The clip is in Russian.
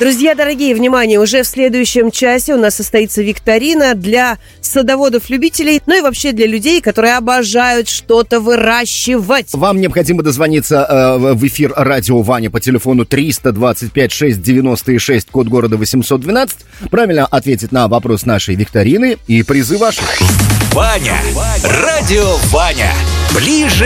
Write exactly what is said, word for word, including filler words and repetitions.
Друзья дорогие, внимание, уже в следующем часе у нас состоится викторина для садоводов-любителей, ну и вообще для людей, которые обожают что-то выращивать. Вам необходимо дозвониться э, в эфир радио Ваня по телефону триста двадцать пять шесть девяносто шесть, код города восемьсот двенадцать. Правильно ответить на вопрос нашей викторины и призы ваши. Ваня, радио Ваня, ближе